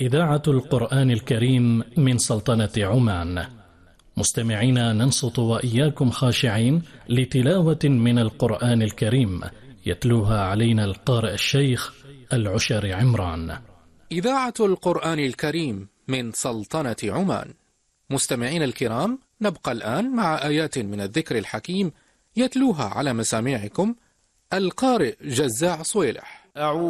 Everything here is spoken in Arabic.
إذاعة القرآن الكريم من سلطنة عمان. مستمعينا، ننصت وإياكم خاشعين لتلاوة من القرآن الكريم يتلوها علينا القارئ الشيخ العشر عمران. إذاعة القرآن الكريم من سلطنة عمان. مستمعين الكرام، نبقى الآن مع آيات من الذكر الحكيم يتلوها على مسامعكم القارئ جزاع صويلح.